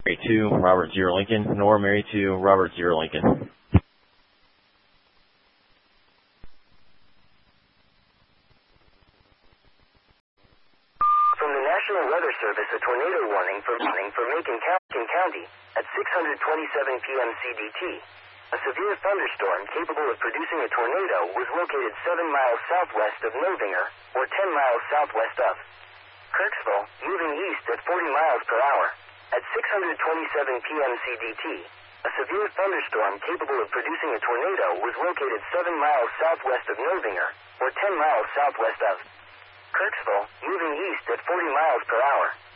Mary 2, Robert 0 Lincoln, Nor Mary 2, Robert 0 Lincoln. From the National Weather Service, a tornado warning for Macon County at 6:27 p.m. CDT. A severe thunderstorm capable of producing a tornado was located 7 miles southwest of Novinger, or 10 miles southwest of Kirksville, moving east at 40 miles per hour. At 6:27 p.m. CDT, a severe thunderstorm capable of producing a tornado was located 7 miles southwest of Novinger, or 10 miles southwest of Kirksville, moving east at 40 miles per hour.